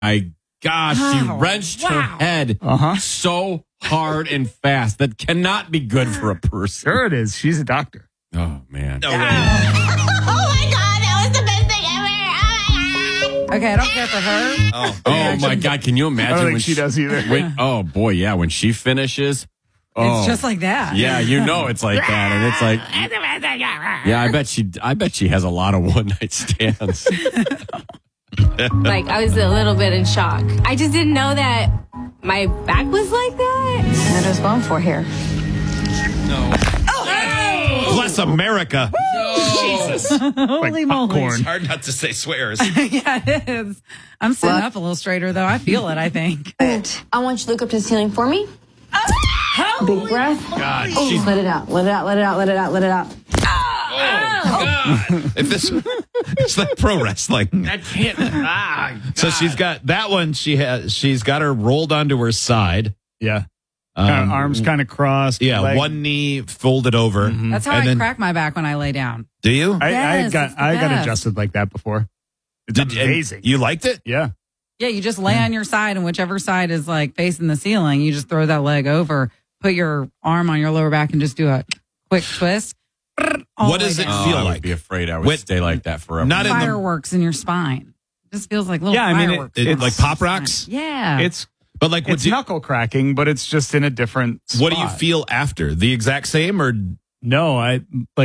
my gosh, she wrenched her head so hard and fast. That cannot be good for a person. Sure it is. She's a doctor. Oh, man. Oh my God, that was the best thing ever. Okay, I don't care for her. Oh, my God. Can you imagine I don't think when she does either. oh, boy, yeah. When she finishes. It's just like that. Yeah, you know it's like that. And it's like, yeah, I bet she has a lot of one-night stands. Like, I was a little bit in shock. I just didn't know that my back was like that. What I was going for here. Bless America. Jesus. Holy moly. It's hard not to say swears. Yeah, it is. I'm sitting up a little straighter, though. I feel it, I think. I want you to look up to the ceiling for me. Big breath. God, Let it out. Let it out. Let it out. Let it out. Let it out. If this, it's like pro wrestling. that can't. So she's got that one. She's got her rolled onto her side. Yeah. Arms kind of crossed. Yeah, leg. one knee folded over. That's how And I then- crack my back when I lay down. Do you? I Yes, it's the got best. adjusted like that before. It's amazing. You liked it? Yeah. Yeah, you just lay on your side, and whichever side is like facing the ceiling, you just throw that leg over, put your arm on your lower back, and just do a quick twist. What does it Oh, feel I like? would be afraid I would With- stay like that forever. Not in the Fireworks in your spine. It just feels like little Yeah, I mean, fireworks. it- in like your Pop spine. Rocks? Yeah. It's but like, it's knuckle cracking, but it's just in a different spot. what do you feel after? The exact same or? No, I like